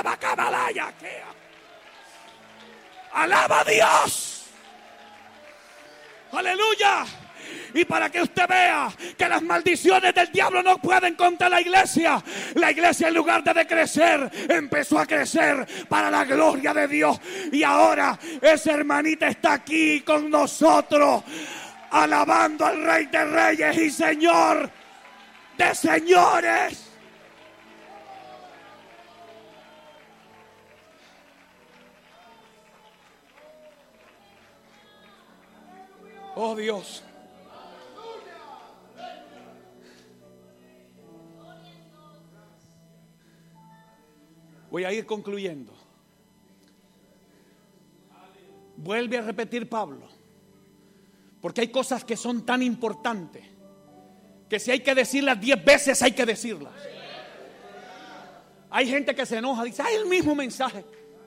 Alaba a Dios. Aleluya. Y para que usted vea que las maldiciones del diablo no pueden contra la iglesia en lugar de decrecer, empezó a crecer para la gloria de Dios. Y ahora esa hermanita está aquí con nosotros, alabando al Rey de Reyes y Señor de Señores. Oh Dios. Voy a ir concluyendo. Vuelve a repetir Pablo, porque hay cosas que son tan importantes que si hay que decirlas 10 veces hay que decirlas. Hay gente que se enoja, dice, ay, el mismo mensaje.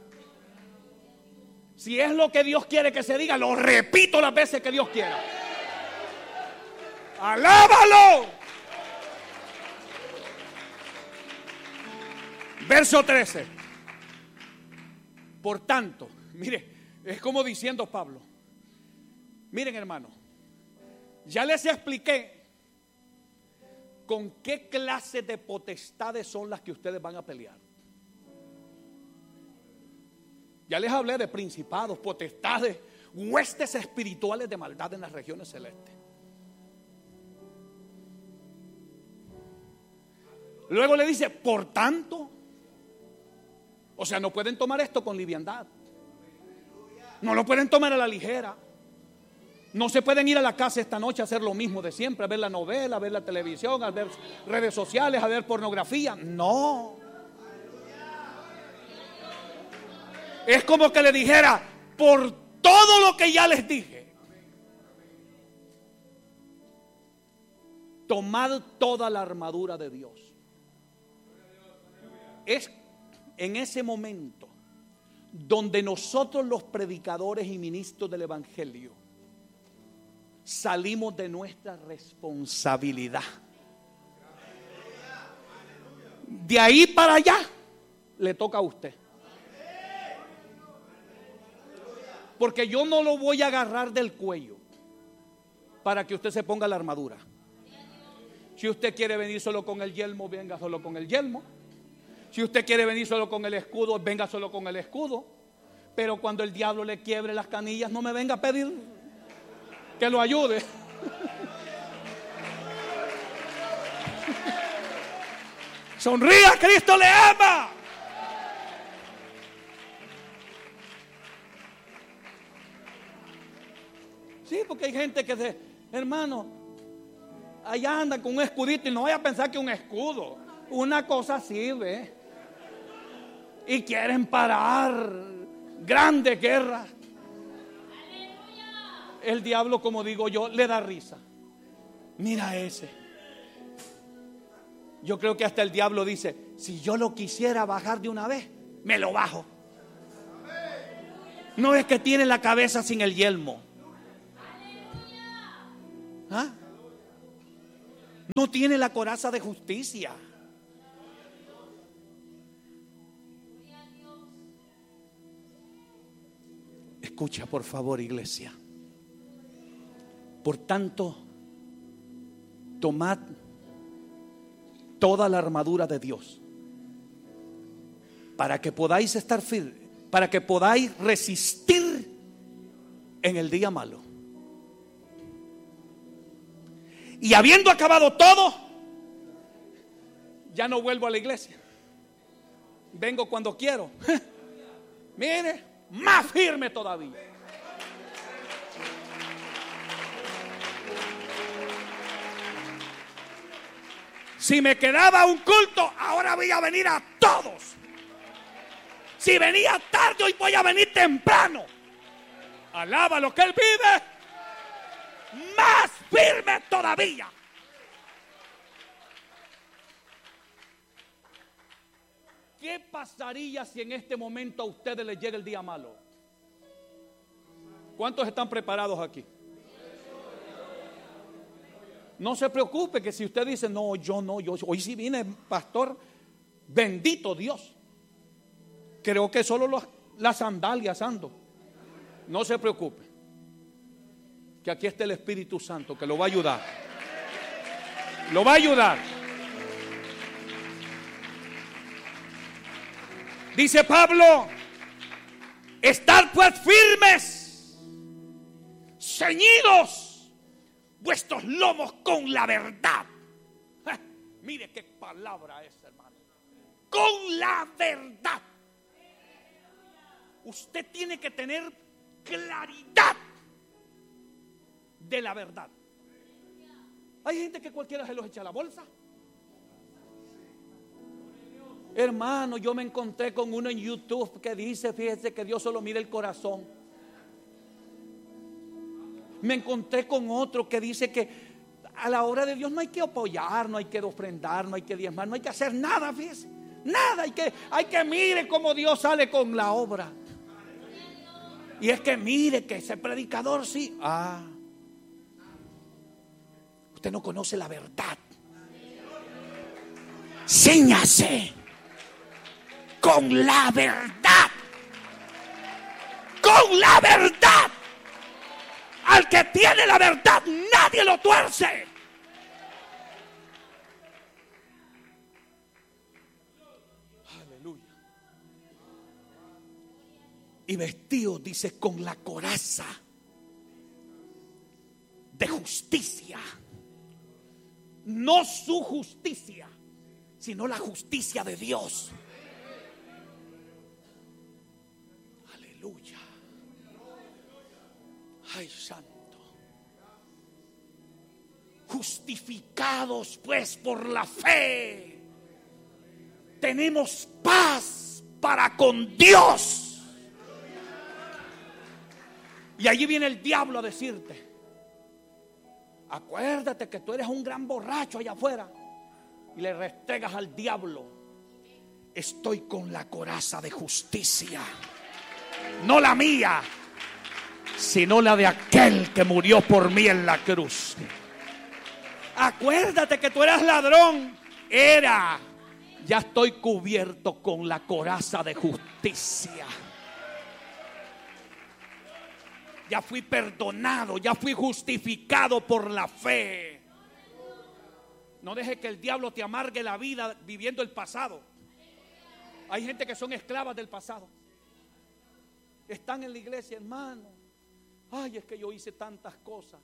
Si es lo que Dios quiere que se diga, lo repito las veces que Dios quiera. ¡Alábalo! Verso 13. Por tanto, mire, es como diciendo Pablo. Miren, hermano, ya les expliqué con qué clase de potestades son las que ustedes van a pelear. Ya les hablé de principados, potestades, huestes espirituales de maldad en las regiones celestes. Luego le dice, por tanto, o sea, no pueden tomar esto con liviandad. No lo pueden tomar a la ligera. No se pueden ir a la casa esta noche a hacer lo mismo de siempre, a ver la novela, a ver la televisión, a ver redes sociales, a ver pornografía. No. Es como que le dijera, por todo lo que ya les dije, tomad toda la armadura de Dios. Es en ese momento donde nosotros los predicadores y ministros del Evangelio salimos de nuestra responsabilidad. De ahí para allá le toca a usted. Porque yo no lo voy a agarrar del cuello para que usted se ponga la armadura. Si usted quiere venir solo con el yelmo, venga solo con el yelmo. Si usted quiere venir solo con el escudo, venga solo con el escudo. Pero cuando el diablo le quiebre las canillas, no me venga a pedir que lo ayude. Sonría, Cristo le ama. Sí, porque hay gente que dice, hermano, allá andan con un escudito y no vaya a pensar que un escudo, una cosa así, ¿ve? Y quieren parar grandes guerras. El diablo, como digo yo, le da risa. Mira ese. Yo creo que hasta el diablo dice, si yo lo quisiera bajar de una vez, me lo bajo. No es que tiene la cabeza sin el yelmo. ¿Ah? No tiene la coraza de justicia. Escucha, por favor, iglesia. Por tanto, tomad toda la armadura de Dios para que podáis estar firmes, para que podáis resistir en el día malo. Y habiendo acabado todo, ya no vuelvo a la iglesia. Vengo cuando quiero. Mire, más firme todavía. Si me quedaba un culto, ahora voy a venir a todos. Si venía tarde, hoy voy a venir temprano. Alaba lo que Él vive. Más firme todavía. ¿Qué pasaría si en este momento a ustedes les llega el día malo? ¿Cuántos están preparados aquí? No se preocupe que si usted dice, no, yo hoy sí vine, pastor, bendito Dios. Creo que solo las sandalias ando. No se preocupe, que aquí está el Espíritu Santo que lo va a ayudar. Lo va a ayudar. Dice Pablo: estad pues firmes, ceñidos vuestros lomos con la verdad. Mire qué palabra es, hermano. Con la verdad. Usted tiene que tener claridad de la verdad. Hay gente que cualquiera se los echa a la bolsa. Hermano, yo me encontré con uno en YouTube que dice, fíjese que Dios solo mira el corazón. Me encontré con otro que dice que a la obra de Dios no hay que apoyar, no hay que ofrendar, no hay que diezmar, no hay que hacer nada, fíjese. Nada, hay que mire cómo Dios sale con la obra. Y es que mire que ese predicador sí. Usted no conoce la verdad. Céñase con la verdad. Con la verdad. Al que tiene la verdad, nadie lo tuerce. Aleluya. Y vestido, dice, con la coraza de justicia. No su justicia, sino la justicia de Dios. Aleluya. Ay, santo. Justificados pues por la fe, tenemos paz para con Dios. Y allí viene el diablo a decirte: acuérdate que tú eres un gran borracho allá afuera. Y le restregas al diablo: estoy con la coraza de justicia, no la mía, sino la de aquel que murió por mí en la cruz. Acuérdate que tú eras ladrón. Ya estoy cubierto con la coraza de justicia. Ya fui perdonado, ya fui justificado por la fe. No deje que el diablo te amargue la vida viviendo el pasado. Hay gente que son esclavas del pasado. Están en la iglesia, hermano. Ay, es que yo hice tantas cosas.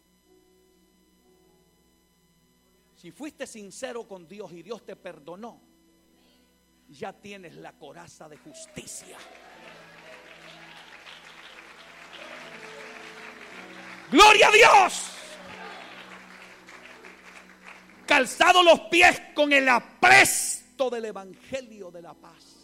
Si fuiste sincero con Dios y Dios te perdonó, ya tienes la coraza de justicia. ¡Gloria a Dios! Calzado los pies con el apresto del evangelio de la paz.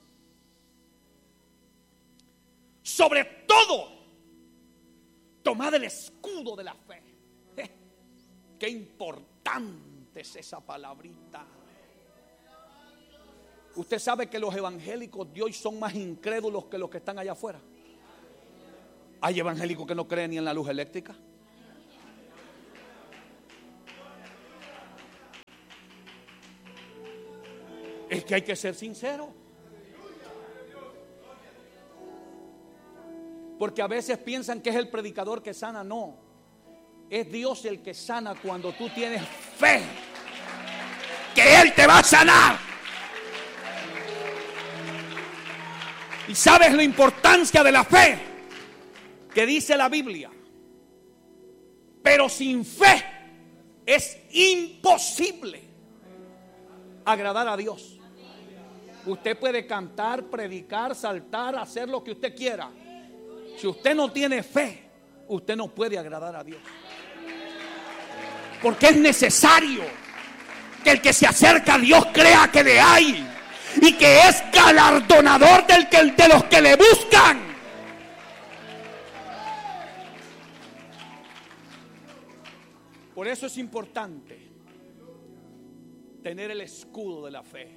Sobre todo, tomad el escudo de la fe. Qué importante es esa palabrita. Usted sabe que los evangélicos de hoy son más incrédulos que los que están allá afuera. Hay evangélicos que no creen ni en la luz eléctrica. Es que hay que ser sincero. Porque a veces piensan que es el predicador que sana. No, es Dios el que sana cuando tú tienes fe que Él te va a sanar. Y sabes la importancia de la fe que dice la Biblia. Pero sin fe es imposible agradar a Dios. Usted puede cantar, predicar, saltar, hacer lo que usted quiera. Si usted no tiene fe, usted no puede agradar a Dios. Porque es necesario que el que se acerca a Dios crea que le hay y que es galardonador de los que le buscan. Por eso es importante tener el escudo de la fe.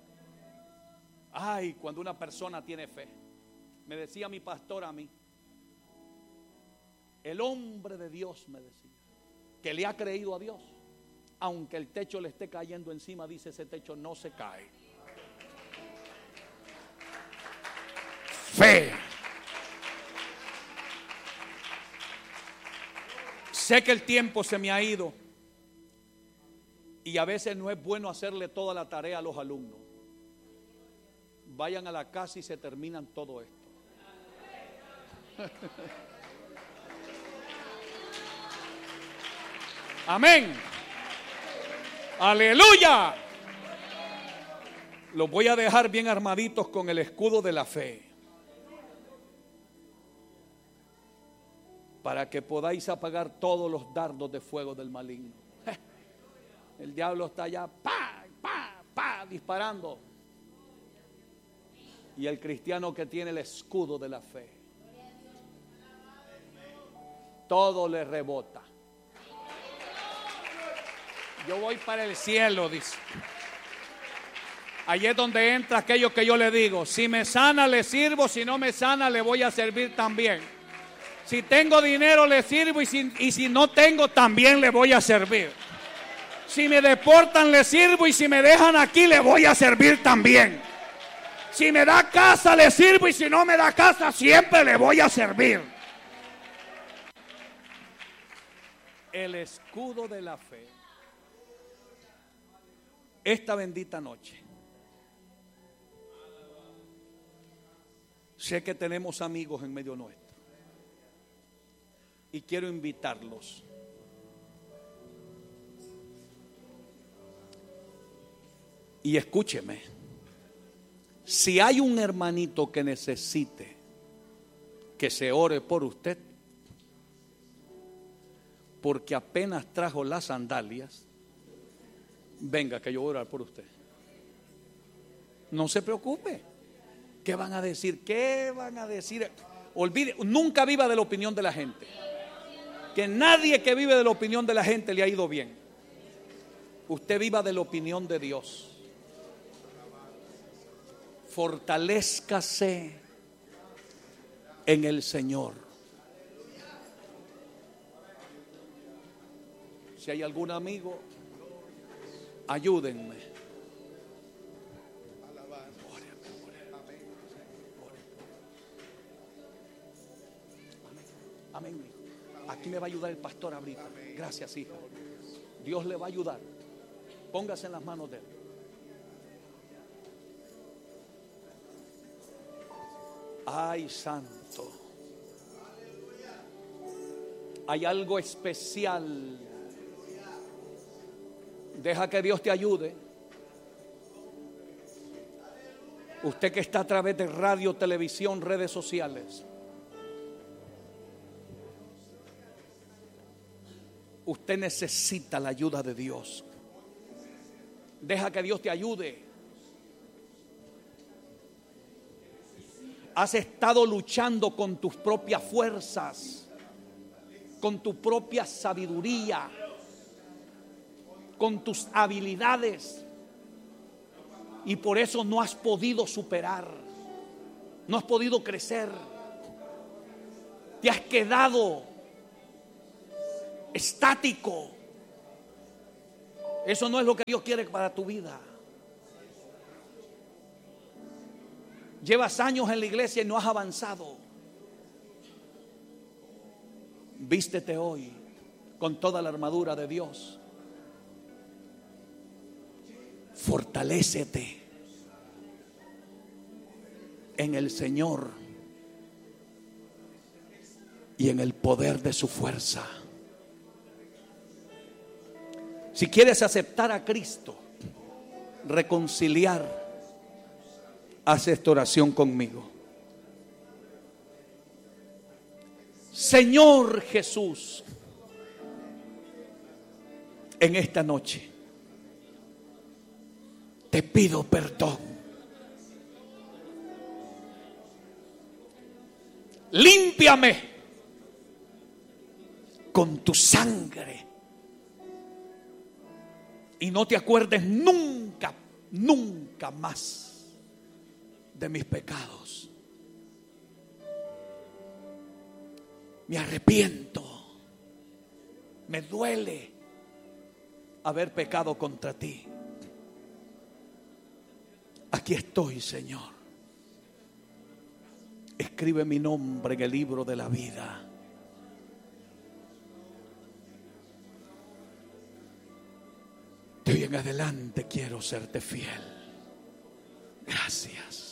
Ay, cuando una persona tiene fe. Me decía mi pastor a mí, el hombre de Dios, me decía, que le ha creído a Dios, aunque el techo le esté cayendo encima, dice, ese techo no se cae. fe. Sé que el tiempo se me ha ido y a veces no es bueno hacerle toda la tarea a los alumnos. Vayan a la casa y se terminan todo esto. Amén. Aleluya. Los voy a dejar bien armaditos con el escudo de la fe, para que podáis apagar todos los dardos de fuego del maligno. El diablo está allá, disparando. Y el cristiano que tiene el escudo de la fe, todo le rebota. Yo voy para el cielo, dice. Allí es donde entra aquello que yo le digo: si me sana le sirvo, si no me sana le voy a servir también. Si tengo dinero le sirvo, y si no tengo también le voy a servir. Si me deportan le sirvo, y si me dejan aquí le voy a servir también. Si me da casa le sirvo, y si no me da casa siempre le voy a servir. El escudo de la fe. Esta bendita noche, sé que tenemos amigos en medio nuestro y quiero invitarlos. Y escúcheme, si hay un hermanito que necesite que se ore por usted, porque apenas trajo las sandalias, venga que yo voy a orar por usted. No se preocupe. ¿Qué van a decir? ¿Qué van a decir? Olvide, nunca viva de la opinión de la gente. Que nadie que vive de la opinión de la gente le ha ido bien. Usted viva de la opinión de Dios. Fortalézcase en el Señor. Si hay algún amigo, ayúdenme. Amén. Aquí me va a ayudar el pastor ahorita. Gracias, hija. Dios le va a ayudar. Póngase en las manos de él. Ay, santo. Hay algo especial. Deja que Dios te ayude. Usted que está a través de radio, televisión, redes sociales. Usted necesita la ayuda de Dios. Deja que Dios te ayude. Has estado luchando con tus propias fuerzas, con tu propia sabiduría, con tus habilidades, y por eso no has podido superar, no has podido crecer. Te has quedado estático. Eso no es lo que Dios quiere para tu vida. Llevas años en la iglesia y no has avanzado. Vístete hoy con toda la armadura de Dios. Fortalécete en el Señor y en el poder de su fuerza. Si quieres aceptar a Cristo, reconciliar, haz esta oración conmigo. Señor Jesús, en esta noche te pido perdón. Límpiame con tu sangre y no te acuerdes nunca, nunca más de mis pecados. Me arrepiento. Me duele haber pecado contra ti. Aquí estoy, Señor. escribe mi nombre en el libro de la vida. De hoy en adelante quiero serte fiel. Gracias.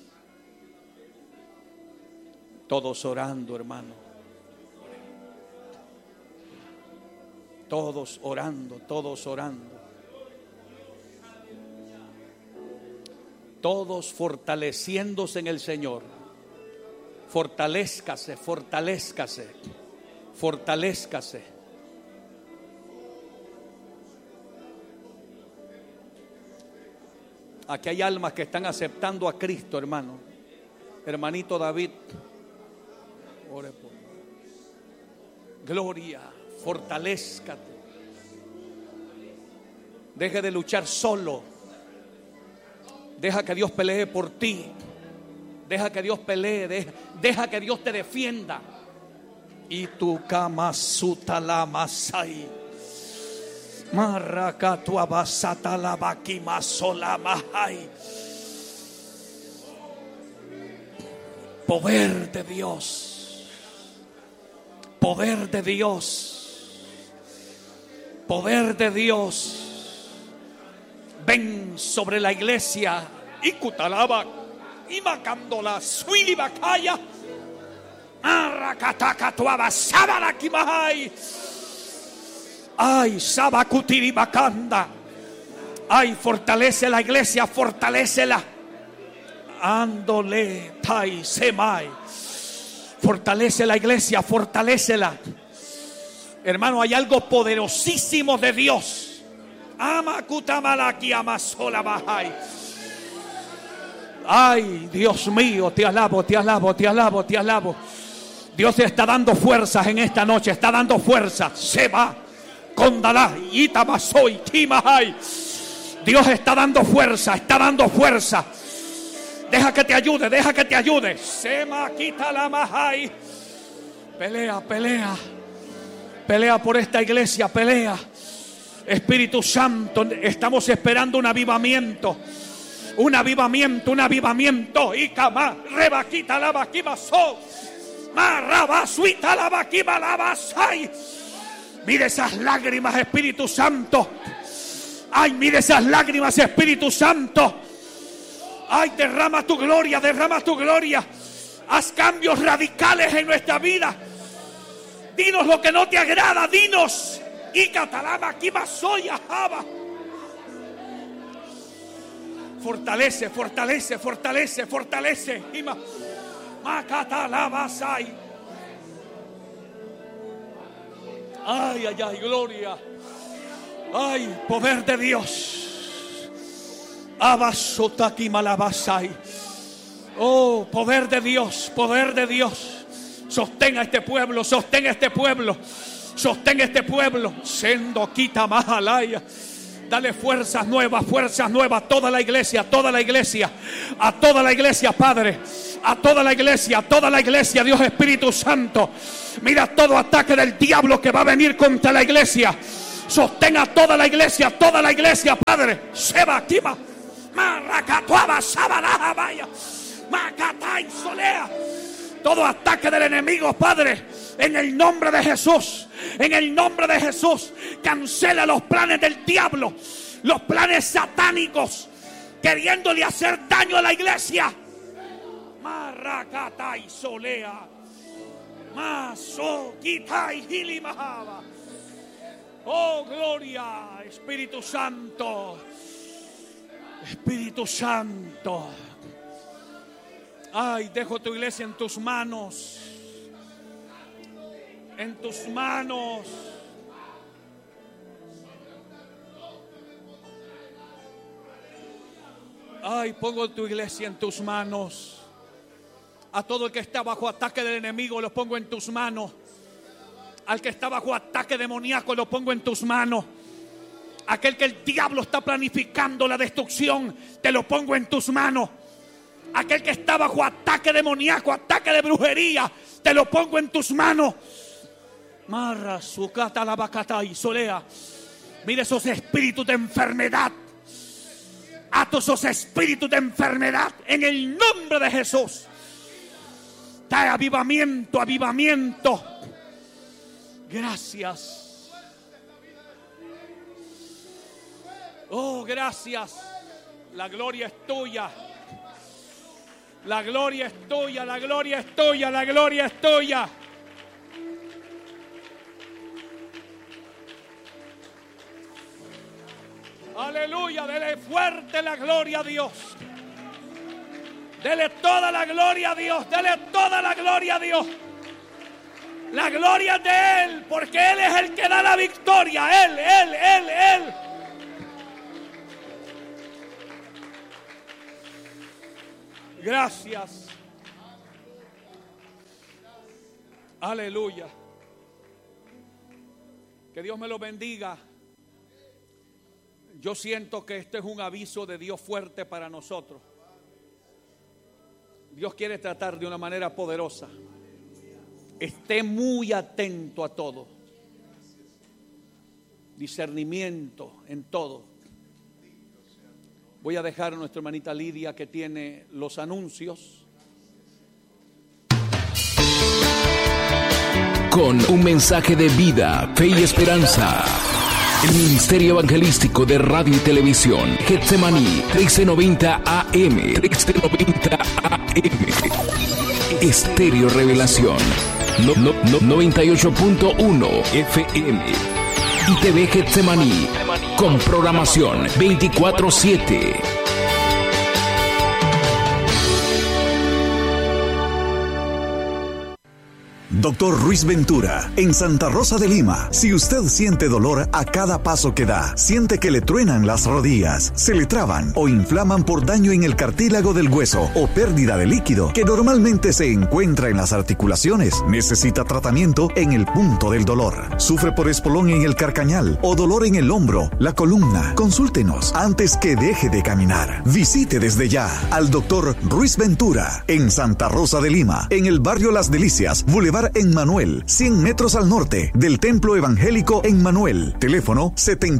Todos orando, hermano. Todos orando, todos orando. Todos fortaleciéndose en el Señor. Fortalézcase, fortalézcase, fortalézcase. Aquí hay almas que están aceptando a Cristo, hermano. Hermanito David, ore por mí. Gloria, fortalézcate. Deje de luchar solo. Deja que Dios pelee por ti. Deja que Dios pelee. Deja que Dios te defienda. Y tu cama suta la masai. Maracatu abasata la bakima sola mahai. Poder de Dios. Poder de Dios. Poder de Dios. Ven sobre la iglesia. Y kutalaba. Y macandola. Suili bakaya. Maracataca tu abasaba la kimahai. Ay, Sabacutiri Bacanda. Ay, fortalece la iglesia, fortalécela. Ándole, Tai Semai. Fortalece la iglesia, fortalécela. Hermano, hay algo poderosísimo de Dios. Amakutamalakia amasola bahai. Ay, Dios mío, te alabo, te alabo, te alabo, te alabo. Dios te está dando fuerzas en esta noche, está dando fuerzas. Se va. Condalá, Itamasoi, Kimahai. Dios está dando fuerza, está dando fuerza. Deja que te ayude, deja que te ayude. Sema quita la mahai. Pelea, pelea. Pelea por esta iglesia, pelea. Espíritu Santo, estamos esperando un avivamiento. Un avivamiento, un avivamiento. Ikama, rebaquita la baquimaso. Marabasuita la baquima la basai. Mire esas lágrimas, Espíritu Santo. Ay, mire esas lágrimas, Espíritu Santo. Ay, derrama tu gloria, derrama tu gloria. Haz cambios radicales en nuestra vida. Dinos lo que no te agrada, dinos. Y catalama, aquí más soy, ajaba. Fortalece, fortalece, fortalece, fortalece. Macatalabasai. Ay, ay, ay, gloria. Ay, poder de Dios. Abasotaki malabasai. Oh, poder de Dios, poder de Dios. Sostén a este pueblo, sostén a este pueblo. Sostén a este pueblo. Sendo quita mahalaya. Dale fuerzas nuevas, toda la iglesia, toda la iglesia, a toda la iglesia, Padre, a toda la iglesia, Dios Espíritu Santo. Mira todo ataque del diablo que va a venir contra la iglesia. Sostén a toda la iglesia, Padre. Seba, Kima, Maracatuaba, Sabalaja, Vaya, Macatai, Solea. Todo ataque del enemigo, Padre, en el nombre de Jesús. En el nombre de Jesús, cancela los planes del diablo, los planes satánicos, queriéndole hacer daño a la iglesia. Maracata y solea, maso quitai hilimahaba. Oh, gloria, Espíritu Santo, Espíritu Santo. Ay, dejo tu iglesia en tus manos. En tus manos. Ay, pongo tu iglesia en tus manos. A todo el que está bajo ataque del enemigo lo pongo en tus manos. Al que está bajo ataque demoníaco lo pongo en tus manos. Aquel que el diablo está planificando la destrucción, te lo pongo en tus manos. Aquel que está bajo ataque demoníaco, ataque de brujería, te lo pongo en tus manos. Marra, sucata, la bacata y solea. Mire esos espíritus de enfermedad. Ato esos espíritus de enfermedad en el nombre de Jesús. Trae avivamiento, avivamiento. Gracias. Oh, gracias. La gloria es tuya. La gloria es tuya, la gloria es tuya, la gloria es tuya. Aleluya, dele fuerte la gloria a Dios. Dele toda la gloria a Dios, dele toda la gloria a Dios. La gloria es de Él, porque Él es el que da la victoria. Él. Gracias. Aleluya. Que Dios me lo bendiga. Yo siento que este es un aviso de Dios fuerte para nosotros. Dios quiere tratar de una manera poderosa. Esté muy atento a todo. Discernimiento en todo. Voy a dejar a nuestra hermanita Lidia que tiene los anuncios. Con un mensaje de vida, fe y esperanza. El Ministerio Evangelístico de Radio y Televisión, Getsemaní, 1390 AM, 1390 AM. Estéreo Revelación, 98.1 FM. Y TV Getsemaní, con programación 24/7. Dr. Ruiz Ventura, en Santa Rosa de Lima. Si usted siente dolor a cada paso que da, siente que le truenan las rodillas, se le traban o inflaman por daño en el cartílago del hueso o pérdida de líquido que normalmente se encuentra en las articulaciones, necesita tratamiento en el punto del dolor. Sufre por espolón en el carcañal o dolor en el hombro, la columna. Consúltenos antes que deje de caminar. Visite desde ya al Dr. Ruiz Ventura en Santa Rosa de Lima, en el barrio Las Delicias, Boulevard en Manuel, 100 metros al norte del Templo Evangélico en Manuel. Teléfono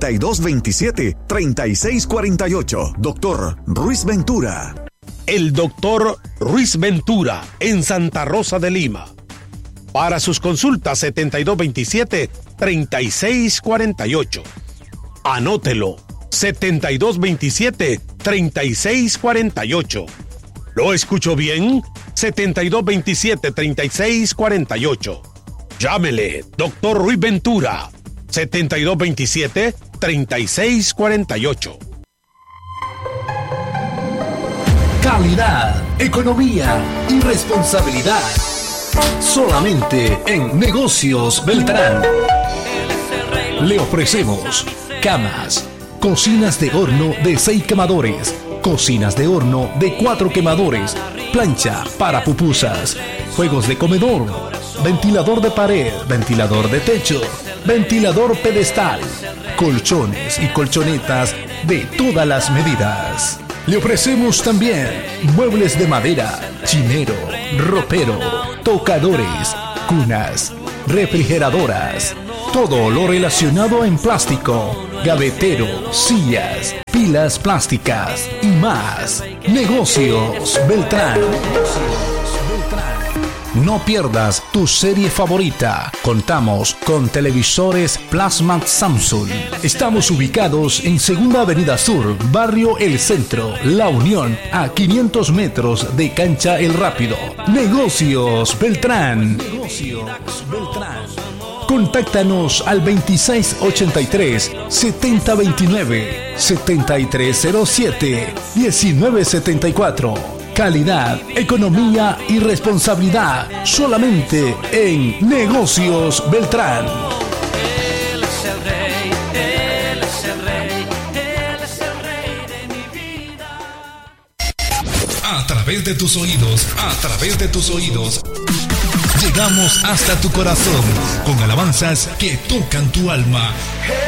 7227-3648. Doctor Ruiz Ventura. El Doctor Ruiz Ventura en Santa Rosa de Lima. Para sus consultas 7227-3648. Anótelo. 7227-3648. ¿Lo escucho bien? 7227-3648. Llámele, Dr. Ruiz Ventura. 7227-3648. Calidad, economía y responsabilidad. Solamente en Negocios Beltrán. Le ofrecemos camas, cocinas de horno de 6 quemadores, cocinas de horno de 4 quemadores, plancha para pupusas, juegos de comedor, ventilador de pared, ventilador de techo, ventilador pedestal, colchones y colchonetas de todas las medidas. Le ofrecemos también muebles de madera, chinero, ropero, tocadores, cunas, refrigeradoras, todo lo relacionado en plástico, gavetero, sillas, pilas plásticas y más. Negocios Beltrán. No pierdas tu serie favorita. Contamos con televisores Plasma Samsung. Estamos ubicados en Segunda Avenida Sur, Barrio El Centro, La Unión, a 500 metros de Cancha El Rápido. Negocios Beltrán. Negocios Beltrán. Contáctanos al 2683-7029, 7307-1974. Calidad, economía y responsabilidad solamente en Negocios Beltrán. Él es el rey, Él es el rey, Él es el rey de mi vida. A través de tus oídos, llegamos hasta tu corazón con alabanzas que tocan tu alma.